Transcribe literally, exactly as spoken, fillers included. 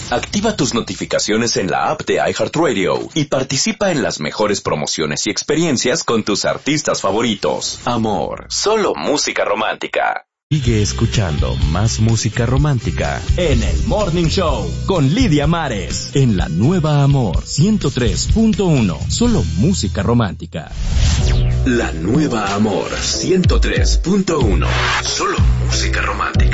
Activa tus notificaciones en la app de iHeartRadio y participa en las mejores promociones y experiencias con tus artistas favoritos. Amor, solo música romántica. Sigue escuchando más música romántica en el Morning Show con Lidia Mares en la Nueva Amor ciento tres punto uno. Solo música romántica. La Nueva Amor ciento tres punto uno. Solo música romántica.